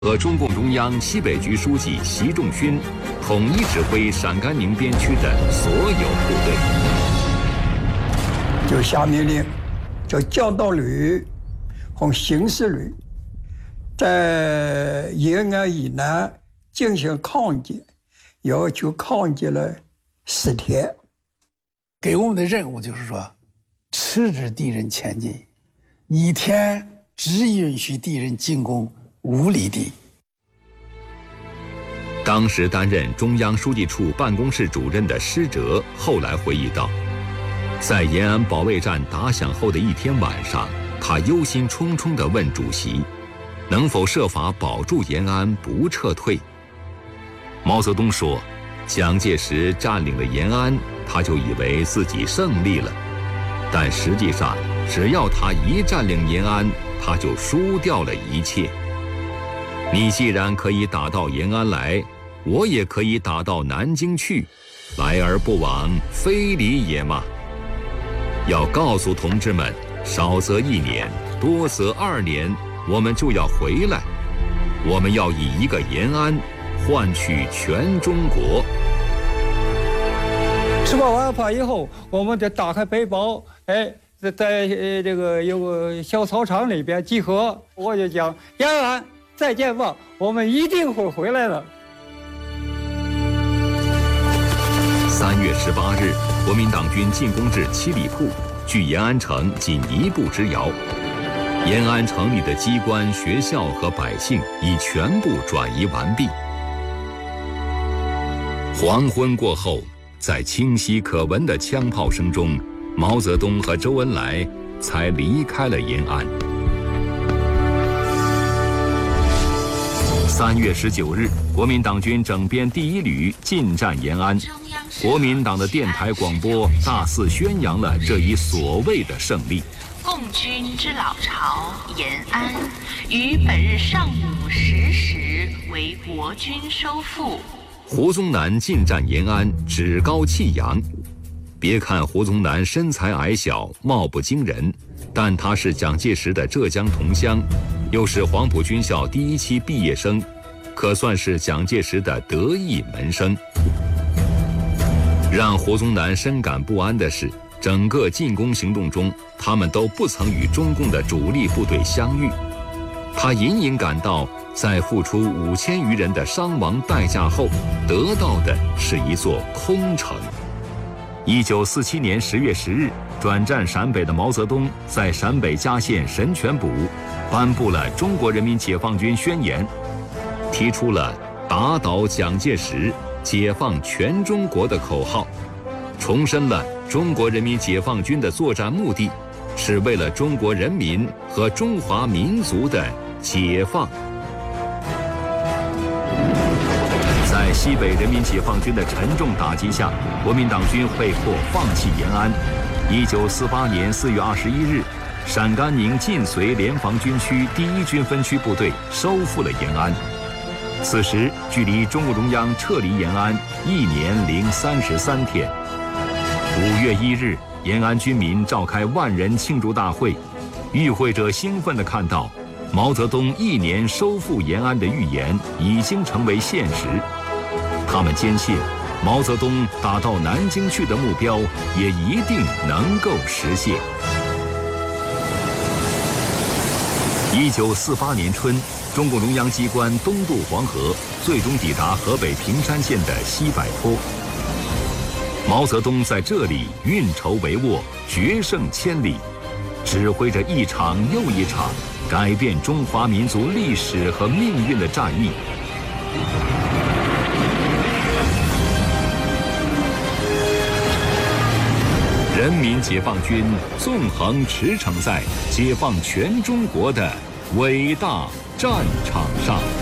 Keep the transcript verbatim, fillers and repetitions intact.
和中共中央西北局书记习仲勋统一指挥陕甘宁边区的所有部队。 就下命令，叫教导旅和刑事旅在延安以南进行抗击，要求抗击了十天。 给我们的任务就是说，迟滞敌人前进，一天只允许敌人进攻五里地。 当时担任中央书记处办公室主任的施哲后来回忆道，在延安保卫战打响后的一天晚上，他忧心忡忡地问主席，能否设法保住延安不撤退。毛泽东说，蒋介石占领了延安，他就以为自己胜利了，但实际上只要他一占领延安，他就输掉了一切。你既然可以打到延安来，我也可以打到南京去，来而不往，非礼也嘛。要告诉同志们，少则一年，多则二年，我们就要回来。我们要以一个延安换取全中国。 吃饱晚饭以后，我们得打开背包，哎，在在呃这个有个小操场里边集合。我就讲延安再见吧，我们一定会回来的。 三月十八日，国民党军进攻至七里铺，距延安城仅一步之遥。延安城里的机关、学校和百姓已全部转移完毕。黄昏过后，在清晰可闻的枪炮声中，毛泽东和周恩来才离开了延安。三月十九日，国民党军整编第一旅进占延安，国民党的电台广播大肆宣扬了这一所谓的胜利。 共军之老巢延安，于本日上午十时为国军收复。 胡宗南进占延安，趾高气扬。别看胡宗南身材矮小，貌不惊人，但他是蒋介石的浙江同乡，又是黄埔军校第一期毕业生，可算是蒋介石的得意门生。让胡宗南深感不安的是，整个进攻行动中，他们都不曾与中共的主力部队相遇。他隐隐感到，在付出五千余人的伤亡代价后，得到的是一座空城。一九四七年十月十日，转战陕北的毛泽东在陕北嘉县神泉堡颁布了《中国人民解放军宣言》，提出了打倒蒋介石、解放全中国的口号，重申了中国人民解放军的作战目的是为了中国人民和中华民族的解放。在西北人民解放军的沉重打击下，国民党军被迫放弃延安。一九四八年四月二十一日，陕甘宁晋绥联防军区第一军分区部队收复了延安。此时距离中共中央撤离延安一年零三十三天。五月一日，延安军民召开万人庆祝大会，与会者兴奋地看到，毛泽东一年收复延安的预言已经成为现实。他们坚信，毛泽东打到南京去的目标也一定能够实现。一九四八年春，中共中央机关东渡黄河，最终抵达河北平山县的西柏坡。毛泽东在这里运筹帷幄，决胜千里，指挥着一场又一场改变中华民族历史和命运的战役。人民解放军纵横驰骋在解放全中国的伟大战场上。